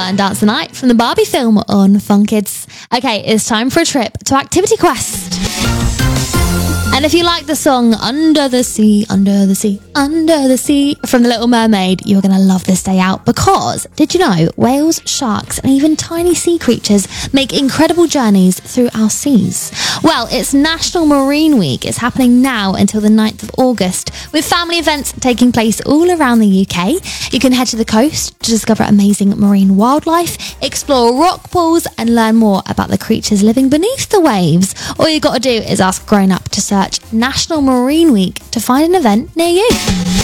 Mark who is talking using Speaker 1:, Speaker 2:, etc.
Speaker 1: and Dance the Night from the Barbie film on Fun Kids. Okay, it's time for a trip to Activity Quest. And if you like the song Under the Sea, Under the Sea, Under the Sea from The Little Mermaid, you're going to love this day out because, did you know, whales, sharks and even tiny sea creatures make incredible journeys through our seas? Well, it's National Marine Week. It's happening now until the 9th of August with family events taking place all around the UK. You can head to the coast to discover amazing marine wildlife, explore rock pools and learn more about the creatures living beneath the waves. All you got to do is ask a grown-up to search National Marine Week to find an event near you.